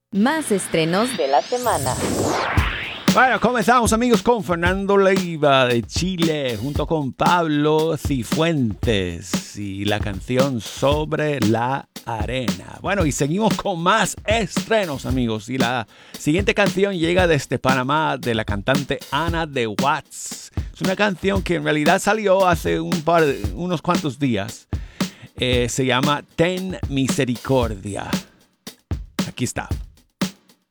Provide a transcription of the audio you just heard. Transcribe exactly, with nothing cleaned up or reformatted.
Más estrenos de la semana. Bueno, comenzamos amigos con Fernando Leiva de Chile junto con Pablo Cifuentes y la canción Sobre la Arena. Bueno, y seguimos con más estrenos amigos, y la siguiente canción llega desde Panamá de la cantante Ana de Watts. Es una canción que en realidad salió hace un par de, unos cuantos días. Eh, se llama Ten Misericordia. Aquí está.